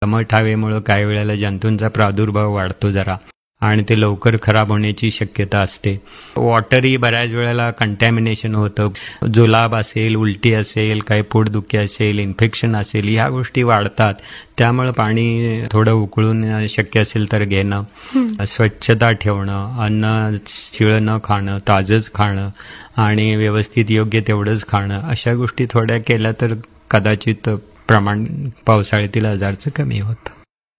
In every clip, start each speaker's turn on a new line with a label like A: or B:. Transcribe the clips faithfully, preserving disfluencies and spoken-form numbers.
A: दमट हवेमुळं काही वेळेला जंतूंचा प्रादुर्भाव वाढतो जरा आणि ते लवकर खराब होण्याची शक्यता असते. वॉटरही बऱ्याच वेळेला कंटॅमिनेशन होतं. जुलाब असेल, उलटी असेल, काही पोटदुखी असेल, इन्फेक्शन असेल, ह्या गोष्टी वाढतात. त्यामुळं पाणी थोडं उकळून शक्य असेल तर घेणं, स्वच्छता ठेवणं, अन्न शिळं न खाणं, ताजंच खाणं आणि व्यवस्थित योग्य तेवढंच खाणं, अशा गोष्टी थोड्या केल्या तर कदाचित प्रमाण पावसाळ्यातील आजारचं कमी होतं.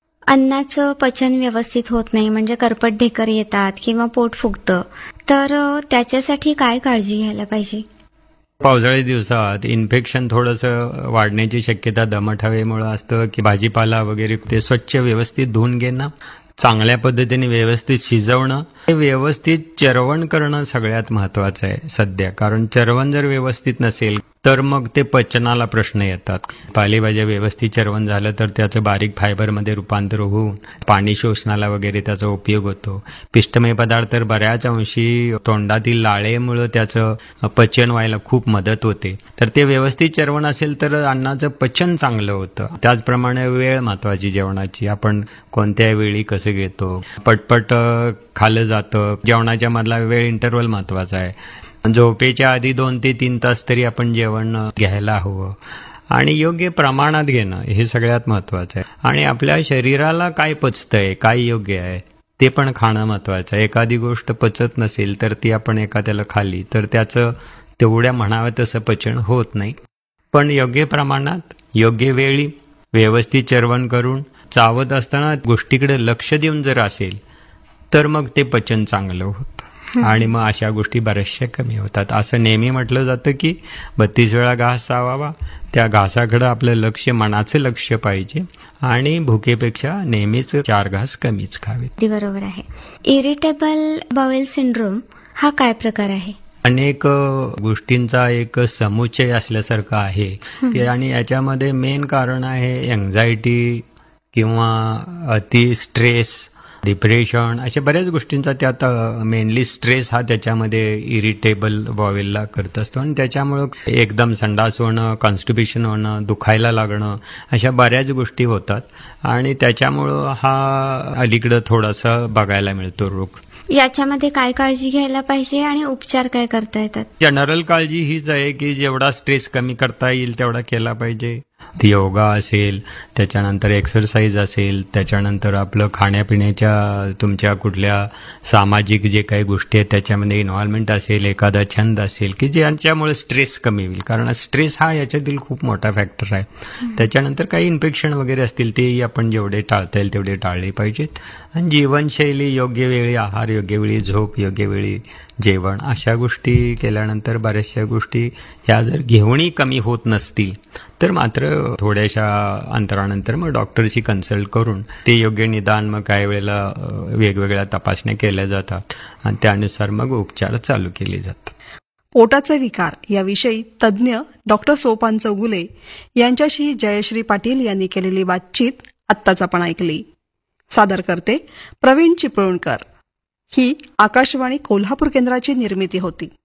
B: अन्नाचं पचन व्यवस्थित होत नाही म्हणजे करपट ढेकर येतात किंवा पोट फुगतं, तर त्याच्यासाठी काय काळजी घ्यायला पाहिजे?
A: पावसाळी दिवसात इन्फेक्शन थोडंसं वाढण्याची शक्यता दमट हवेमुळं असतं की भाजीपाला वगैरे ते स्वच्छ व्यवस्थित धुवून घेणं, चांगल्या पद्धतीने व्यवस्थित शिजवणं, हे व्यवस्थित चरवण करणं सगळ्यात महत्त्वाचं आहे सध्या. कारण चरवण जर व्यवस्थित नसेल तर मग ते पचनाला प्रश्न येतात. पालेभाज्या व्यवस्थित चरवण झालं तर त्याचं बारीक फायबरमध्ये रूपांतर होऊन पाणी शोषणाला वगैरे त्याचा उपयोग होतो. पिष्टमय पदार्थ तर बऱ्याच अंशी तोंडातील लाळेमुळं त्याचं पचन व्हायला खूप मदत होते. तर ते व्यवस्थित चरवण असेल तर अन्नाचं पचन चांगलं होतं. त्याचप्रमाणे वेळ महत्त्वाची जेवणाची. आपण कोणत्या वेळी कसं घेतो, पटपट खाल्लं जातं. जेवणाच्या मधला वेळ इंटरवल महत्त्वाचा आहे. झोपेच्या आधी दोन ते तीन तास तरी आपण जेवण घ्यायला हवं आणि योग्य प्रमाणात घेणं हे सगळ्यात महत्त्वाचं आहे. आणि आपल्या शरीराला काय पचतंय, काय योग्य आहे ते पण खाणं महत्त्वाचं आहे. एखादी गोष्ट पचत नसेल तर ती आपण एखाद्याला खाल्ली तर त्याचं तेवढ्या म्हणावं तसं पचन होत नाही. पण योग्य प्रमाणात, योग्य वेळी, व्यवस्थित चरवण करून चावत असताना गोष्टीकडे लक्ष देऊन जर असेल तर मग ते पचन चांगलं होतं आणि मग अशा गोष्टी बऱ्याचशा कमी होतात. असं नेहमी म्हटलं जातं की बत्तीस वेळा घास चावावा, त्या घासाकडं आपलं लक्ष, मनाचं लक्ष पाहिजे आणि भुकेपेक्षा नेहमीच चार घास कमीच खावेत.
B: बरोबर आहे. इरिटेबल बाउल सिंड्रोम हा काय प्रकार आहे?
A: अनेक गोष्टींचा एक समुच्चय असल्यासारखं आहे आणि याच्यामध्ये मेन कारण आहे एन्झायटी किंवा अति स्ट्रेस, डिप्रेशन, अशा बऱ्याच गोष्टींचा त्यात मेनली स्ट्रेस हा त्याच्यामध्ये इरिटेबल बॉवेलला करत असतो आणि त्याच्यामुळं एकदम संडास होणं, कॉन्स्टिपेशन होणं, दुखायला लागणं, अशा बऱ्याच गोष्टी होतात आणि त्याच्यामुळं हा अलीकडं थोडासा बघायला मिळतो रोग.
B: याच्यामध्ये काय काळजी घ्यायला पाहिजे आणि उपचार काय करता येतात?
A: जनरल काळजी हीच आहे की जेवढा स्ट्रेस कमी करता येईल तेवढा केला पाहिजे. योगा असेल, त्याच्यानंतर एक्सरसाइज असेल, त्याच्यानंतर आपलं खाण्यापिण्याच्या तुमच्या कुठल्या सामाजिक जे काही गोष्टी आहेत त्याच्यामध्ये इन्व्हॉल्वमेंट असेल, एखादा छंद असेल की ज्यांच्यामुळे स्ट्रेस कमी होईल. कारण स्ट्रेस हा याच्यातील खूप मोठा फॅक्टर आहे. त्याच्यानंतर काही इन्फेक्शन वगैरे असतील तेही आपण जेवढे टाळता येईल तेवढे टाळले पाहिजेत. आणि जीवनशैली, योग्य वेळी आहार, योग्य वेळी झोप, योग्य वेळी जेवण, अशा गोष्टी केल्यानंतर बऱ्याचशा गोष्टी ह्या जर घेऊनही कमी होत नसतील तर मात्र थोड्याशा अंतरानंतर मग डॉक्टरची कन्सल्ट करून ते योग्य निदान, मग काही वेळेला वेगवेगळ्या तपासण्या केल्या जातात आणि त्यानुसार मग उपचार चालू केले जातात.
C: पोटाचे विकार याविषयी तज्ज्ञ डॉक्टर सोपान चौगुले यांच्याशी जयश्री पाटील यांनी केलेली बातचीत आत्ताच आपण ऐकली. सादर करते प्रवीण चिपळूणकर. ही आकाशवाणी कोल्हापूर केंद्राची निर्मिती होती.